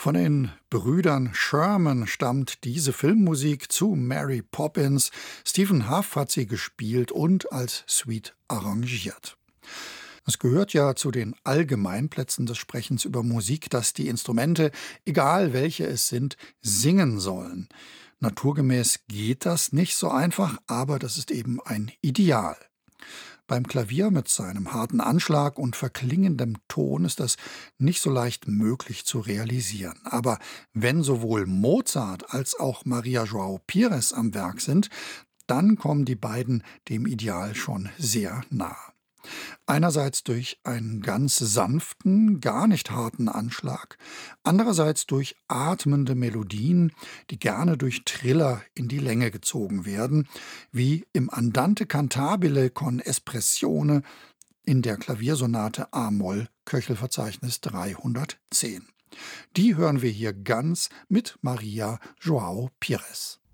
Von den Brüdern Sherman stammt diese Filmmusik zu Mary Poppins. Stephen Huff hat sie gespielt und als Suite arrangiert. Es gehört ja zu den Allgemeinplätzen des Sprechens über Musik, dass die Instrumente, egal welche es sind, singen sollen. Naturgemäß geht das nicht so einfach, aber das ist eben ein Ideal. Beim Klavier mit seinem harten Anschlag und verklingendem Ton ist das nicht so leicht möglich zu realisieren. Aber wenn sowohl Mozart als auch Maria João Pires am Werk sind, dann kommen die beiden dem Ideal schon sehr nah. Einerseits durch einen ganz sanften, gar nicht harten Anschlag, andererseits durch atmende Melodien, die gerne durch Triller in die Länge gezogen werden, wie im Andante cantabile con espressione in der Klaviersonate a-Moll, Köchelverzeichnis 310. Die hören wir hier ganz mit Maria João Pires.